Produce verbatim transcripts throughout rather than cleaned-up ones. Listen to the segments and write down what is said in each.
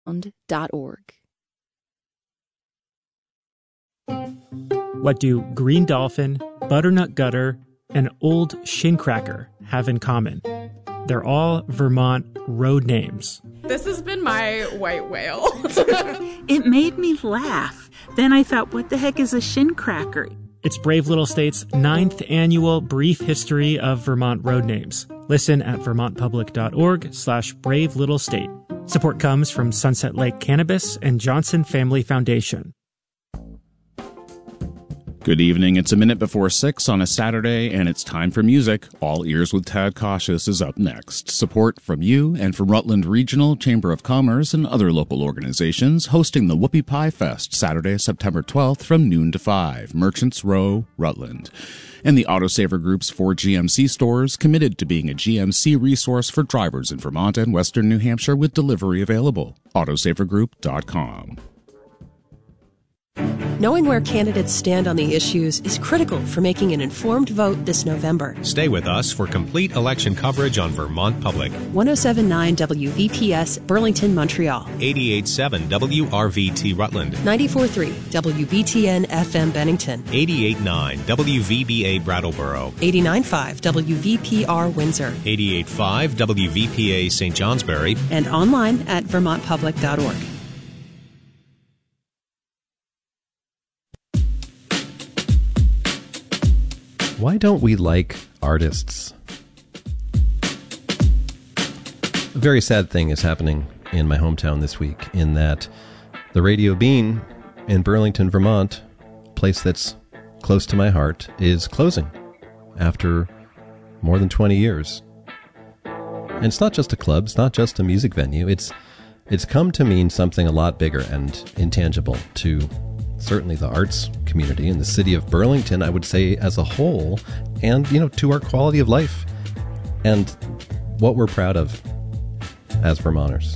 dot org. What do Green Dolphin, Butternut Gutter, and Old Shincracker have in common? They're all Vermont road names. This has been my white whale. It made me laugh. Then I thought, what the heck is a shincracker? It's Brave Little State's ninth annual Brief History of Vermont Road Names. Listen at vermontpublic.org slash brave little state. Support comes from Sunset Lake Cannabis and Johnson Family Foundation. Good evening. It's a minute before six on a Saturday, and it's time for music. All Ears with Tad Cautious is up next. Support from you and from Rutland Regional Chamber of Commerce and other local organizations hosting the Whoopie Pie Fest Saturday, September twelfth from noon to five, Merchants Row, Rutland. And the Autosaver Group's four G M C stores committed to being a G M C resource for drivers in Vermont and Western New Hampshire with delivery available. autosaver group dot com. Knowing where candidates stand on the issues is critical for making an informed vote this November. Stay with us for complete election coverage on Vermont Public. one oh seven point nine W V P S, Burlington, Montreal. eighty-eight point seven W R V T, Rutland. ninety-four point three W B T N F M, Bennington. eighty-eight point nine W V B A, Brattleboro. eighty-nine point five W V P R, Windsor. eighty-eight point five W V P A, Saint Johnsbury. And online at vermont public dot org. Why don't we like artists? A very sad thing is happening in my hometown this week, in that the Radio Bean in Burlington, Vermont, a place that's close to my heart, is closing after more than twenty years. And it's not just a club, it's not just a music venue, it's it's come to mean something a lot bigger and intangible to certainly the arts community in the city of Burlington, I would say, as a whole, and, you know, to our quality of life and what we're proud of as Vermonters.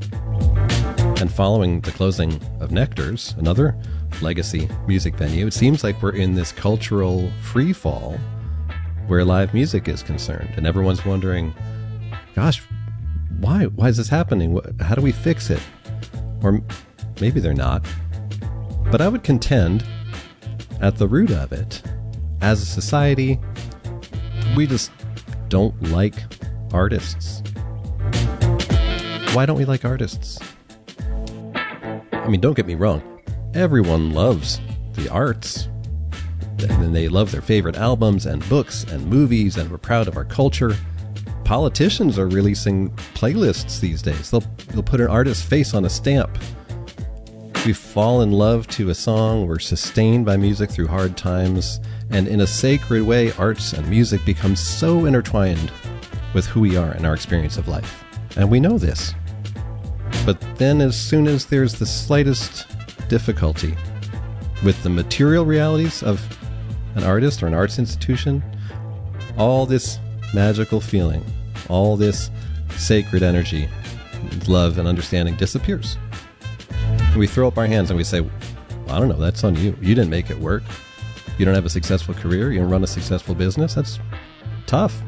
And following the closing of Nectar's, another legacy music venue, it seems like we're in this cultural free fall where live music is concerned, and everyone's wondering, gosh, why? Why is this happening? How do we fix it? Or maybe they're not. But I would contend, at the root of it, as a society, we just don't like artists. Why don't we like artists? I mean, don't get me wrong. Everyone loves the arts. And they love their favorite albums and books and movies, and we're proud of our culture. Politicians are releasing playlists these days. They'll, they'll put an artist's face on a stamp. We fall in love to a song, we're sustained by music through hard times, and in a sacred way, arts and music become so intertwined with who we are and our experience of life. And we know this. But then as soon as there's the slightest difficulty with the material realities of an artist or an arts institution, all this magical feeling, all this sacred energy, love and understanding disappears. And we throw up our hands and we say, well, I don't know, that's on you. You didn't make it work. You don't have a successful career. You don't run a successful business. That's tough.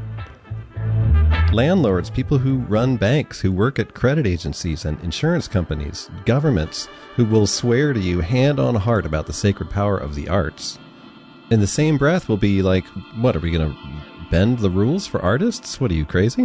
Landlords, people who run banks, who work at credit agencies and insurance companies, governments, who will swear to you hand on heart about the sacred power of the arts. In the same breath will be like, what, are we going to bend the rules for artists? What, are you crazy?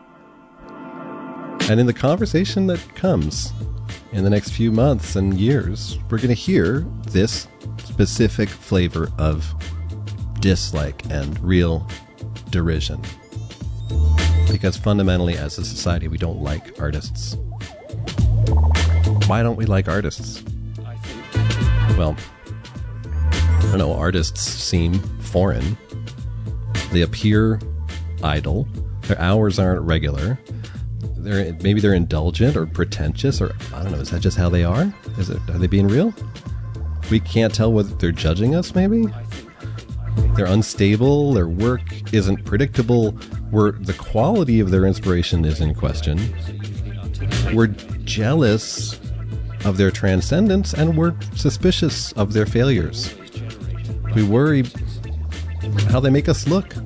And in the conversation that comes in the next few months and years, we're going to hear this specific flavor of dislike and real derision. Because fundamentally, as a society, we don't like artists. Why don't we like artists? Well, I don't know, artists seem foreign. They appear idle. Their hours aren't regular. They're, maybe they're indulgent or pretentious, or I don't know, is that just how they are? Is it, are they being real? We can't tell whether they're judging us, maybe? They're unstable, their work isn't predictable, where the quality of their inspiration is in question. We're jealous of their transcendence, and we're suspicious of their failures. We worry how they make us look.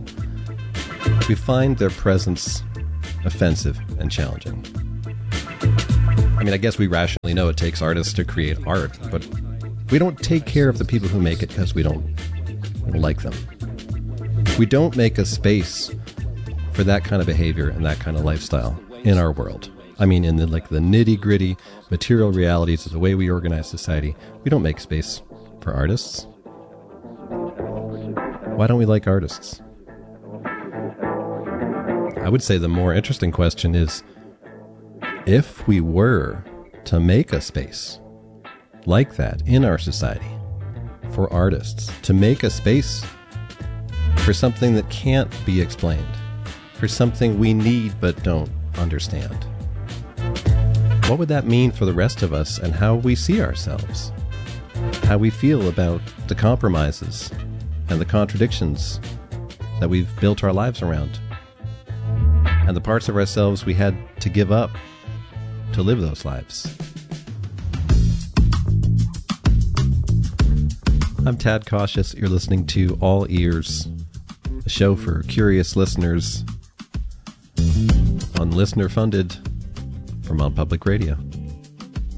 We find their presence offensive and challenging. I mean, I guess we rationally know it takes artists to create art, but we don't take care of the people who make it because we don't, we don't like them. We don't make a space for that kind of behavior and that kind of lifestyle in our world. I mean, in the like the nitty-gritty material realities of the way we organize society, we don't make space for artists. Why don't we like artists? I would say the more interesting question is, if we were to make a space like that in our society for artists, to make a space for something that can't be explained, for something we need but don't understand, what would that mean for the rest of us and how we see ourselves? How we feel about the compromises and the contradictions that we've built our lives around, and the parts of ourselves we had to give up to live those lives. I'm Tad Cautious. You're listening to All Ears, a show for curious listeners on listener-funded Vermont Public Radio.